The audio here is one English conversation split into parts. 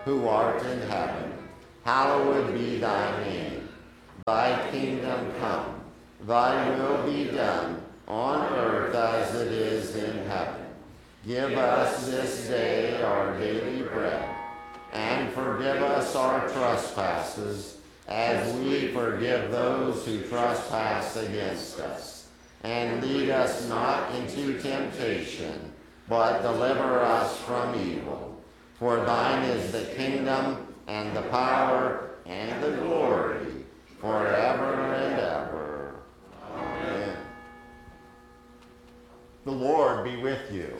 who art in heaven, hallowed be thy name. Thy kingdom come, thy will be done, on earth as it is in heaven. Give us this day our daily bread, and forgive us our trespasses, as we forgive those who trespass against us. And lead us not into temptation, but deliver us from evil. For thine is the kingdom, and the power, and the glory, forever and ever. Amen. The Lord be with you.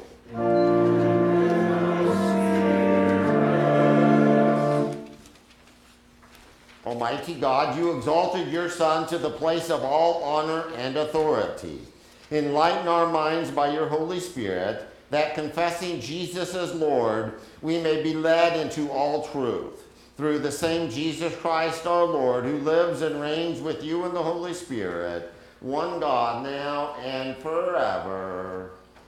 Almighty God, you exalted your Son to the place of all honor and authority. Enlighten our minds by your Holy Spirit, that confessing Jesus as Lord, we may be led into all truth. Through the same Jesus Christ our Lord, who lives and reigns with you in the Holy Spirit, one God, now and forever.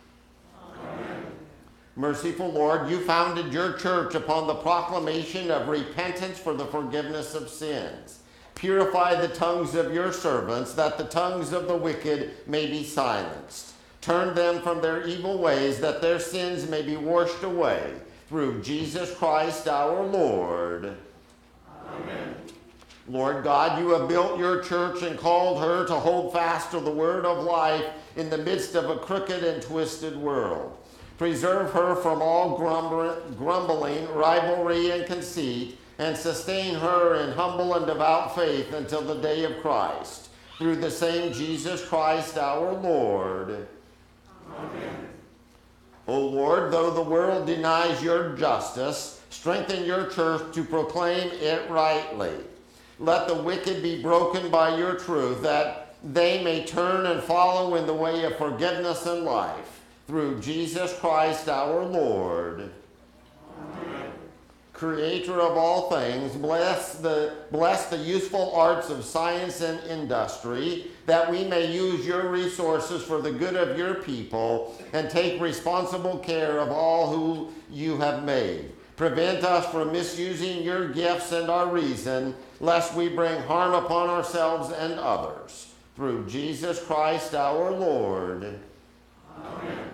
Amen. Merciful Lord, you founded your church upon the proclamation of repentance for the forgiveness of sins. Purify the tongues of your servants, that the tongues of the wicked may be silenced. Turn them from their evil ways, that their sins may be washed away. Through Jesus Christ our Lord. Amen. Lord God, you have built your church and called her to hold fast to the word of life in the midst of a crooked and twisted world. Preserve her from all grumbling, rivalry, and conceit, and sustain her in humble and devout faith until the day of Christ. Through the same Jesus Christ our Lord. Amen. O Lord, though the world denies your justice, strengthen your church to proclaim it rightly. Let the wicked be broken by your truth, that they may turn and follow in the way of forgiveness and life. Through Jesus Christ our Lord. Amen. Creator of all things, bless the useful arts of science and industry, that we may use your resources for the good of your people and take responsible care of all who you have made. Prevent us from misusing your gifts and our reason, lest we bring harm upon ourselves and others. Through Jesus Christ our Lord. Amen.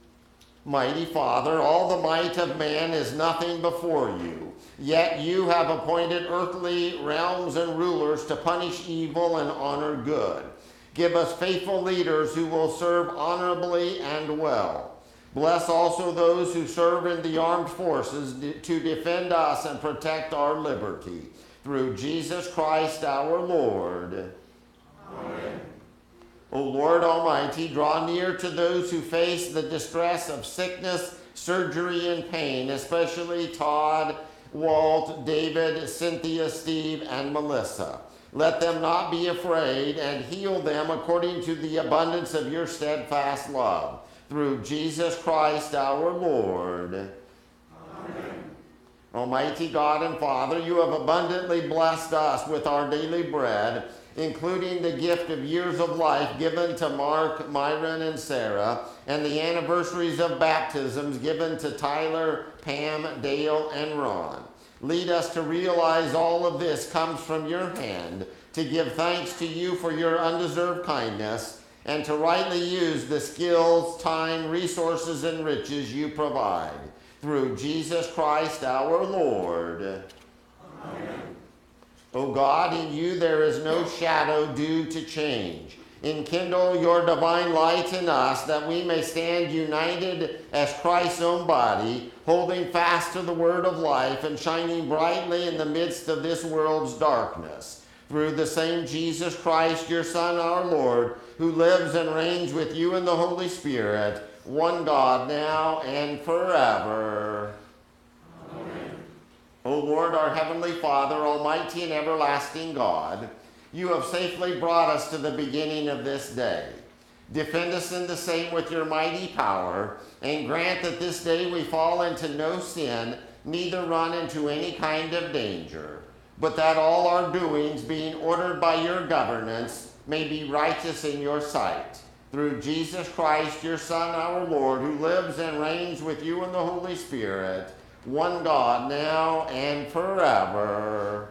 Mighty Father, all the might of man is nothing before you. Yet you have appointed earthly realms and rulers to punish evil and honor good. Give us faithful leaders who will serve honorably and well. Bless also those who serve in the armed forces to defend us and protect our liberty. Through Jesus Christ our Lord. Amen. O Lord Almighty, draw near to those who face the distress of sickness, surgery, and pain, especially Todd, Walt, David, Cynthia, Steve, and Melissa. Let them not be afraid, and heal them according to the abundance of your steadfast love. Through Jesus Christ our Lord. Amen. Almighty God and Father, you have abundantly blessed us with our daily bread, including the gift of years of life given to Mark, Myron, and Sarah, and the anniversaries of baptisms given to Tyler, Pam, Dale, and Ron. Lead us to realize all of this comes from your hand, to give thanks to you for your undeserved kindness, and to rightly use the skills, time, resources, and riches you provide. Through Jesus Christ our Lord. Amen. O God, in you there is no shadow due to change. Enkindle your divine light in us, that we may stand united as Christ's own body, holding fast to the word of life and shining brightly in the midst of this world's darkness. Through the same Jesus Christ, your Son, our Lord, who lives and reigns with you in the Holy Spirit, one God, now and forever. O Lord, our heavenly Father, almighty and everlasting God, you have safely brought us to the beginning of this day. Defend us in the same with your mighty power, and grant that this day we fall into no sin, neither run into any kind of danger, but that all our doings, being ordered by your governance, may be righteous in your sight. Through Jesus Christ, your Son, our Lord, who lives and reigns with you in the Holy Spirit, one God, now and forever.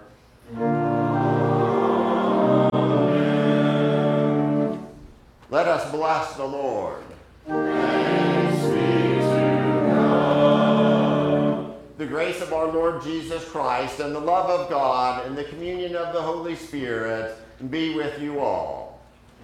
Amen. Let us bless the Lord. Thanks be to God. The grace of our Lord Jesus Christ and the love of God and the communion of the Holy Spirit be with you all.